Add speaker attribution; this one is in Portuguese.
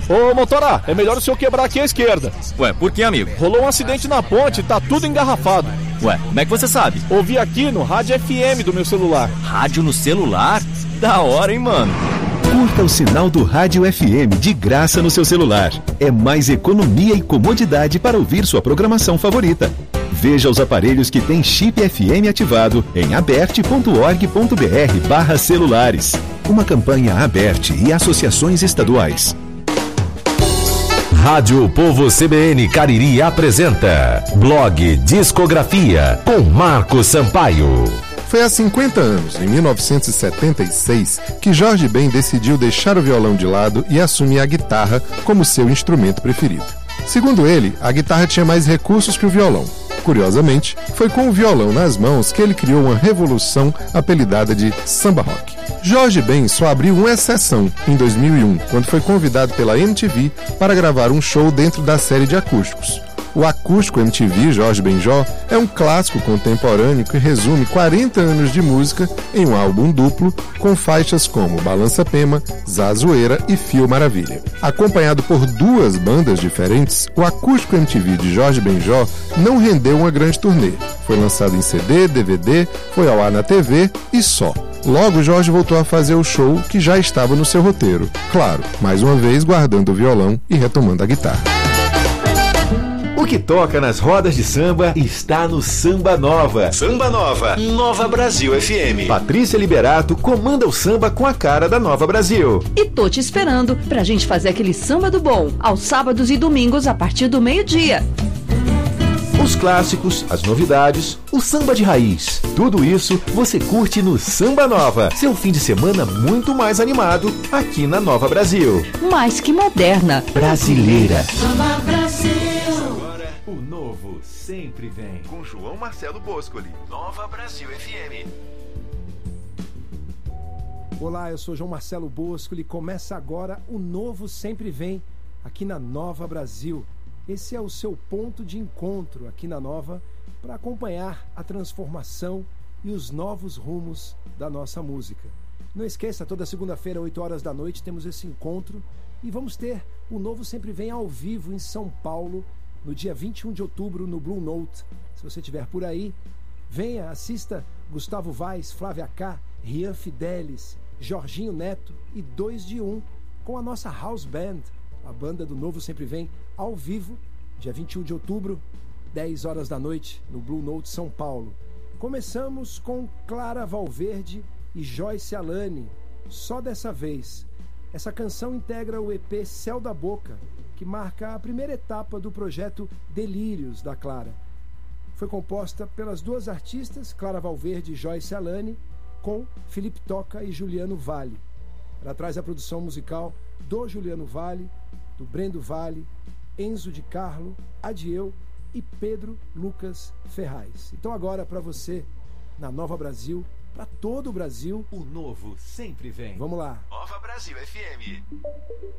Speaker 1: Ô, motora, é melhor o senhor quebrar aqui à esquerda.
Speaker 2: Ué, por que, amigo?
Speaker 1: Rolou um acidente na ponte e tá tudo engarrafado.
Speaker 2: Ué, como é que você sabe?
Speaker 1: Ouvi aqui no rádio FM do meu celular.
Speaker 2: Rádio no celular? Da hora, hein, mano?
Speaker 3: Curta o sinal do Rádio FM de graça no seu celular. É mais economia e comodidade para ouvir sua programação favorita. Veja os aparelhos que têm chip FM ativado em aberte.org.br/celulares. Uma campanha Aberte e associações estaduais.
Speaker 4: Rádio Povo CBN Cariri apresenta Blog Discografia com Marcos Sampaio.
Speaker 5: Foi há 50 anos, em 1976, que Jorge Ben decidiu deixar o violão de lado e assumir a guitarra como seu instrumento preferido. Segundo ele, a guitarra tinha mais recursos que o violão. Curiosamente, foi com o violão nas mãos que ele criou uma revolução apelidada de samba rock. Jorge Ben só abriu uma exceção em 2001, quando foi convidado pela MTV para gravar um show dentro da série de acústicos. O Acústico MTV Jorge Benjó é um clássico contemporâneo que resume 40 anos de música em um álbum duplo com faixas como Balança Pema, Zazoeira e Fio Maravilha. Acompanhado por duas bandas diferentes, o Acústico MTV de Jorge Benjó não rendeu uma grande turnê. Foi lançado em CD, DVD, foi ao ar na TV e só. Logo, Jorge voltou a fazer o show que já estava no seu roteiro. Claro, mais uma vez guardando o violão e retomando a guitarra.
Speaker 6: O que toca nas rodas de samba está no Samba Nova. Samba Nova, Nova Brasil FM. Patrícia Liberato comanda o samba com a cara da Nova Brasil.
Speaker 7: E tô te esperando pra gente fazer aquele samba do bom, aos sábados e domingos a partir do meio-dia.
Speaker 6: Os clássicos, as novidades, o samba de raiz. Tudo isso você curte no Samba Nova. Seu fim de semana muito mais animado aqui na Nova Brasil.
Speaker 7: Mais que moderna.
Speaker 6: Brasileira.
Speaker 8: Nova Brasil.
Speaker 6: O novo sempre vem. Com João Marcelo Boscoli. Nova Brasil FM.
Speaker 9: Olá, eu sou João Marcelo Boscoli. Começa agora o novo sempre vem aqui na Nova Brasil. Esse é o seu ponto de encontro aqui na Nova para acompanhar a transformação e os novos rumos da nossa música. Não esqueça, toda segunda-feira, 8 horas da noite, temos esse encontro e vamos ter o Novo Sempre Vem ao vivo em São Paulo, no dia 21 de outubro, no Blue Note. Se você estiver por aí, venha, assista Gustavo Vaz, Flávia K, Rian Fidelis, Jorginho Neto e 2 de 1 com a nossa House Band, a banda do Novo Sempre Vem, ao vivo, dia 21 de outubro, 10 horas da noite, no Blue Note São Paulo. Começamos com Clara Valverde e Joyce Alane, Só Dessa Vez. Essa canção integra o EP Céu da Boca, que marca a primeira etapa do projeto Delírios da Clara. Foi composta pelas duas artistas, Clara Valverde e Joyce Alane, com Felipe Toca e Juliano Vale. Ela traz a produção musical do Juliano Vale, do Brendo Vale, Enzo de Carlo, Adieu e Pedro Lucas Ferraz. Então agora para você, na Nova Brasil, para todo o Brasil,
Speaker 6: o novo sempre vem.
Speaker 9: Vamos lá.
Speaker 6: Nova Brasil FM.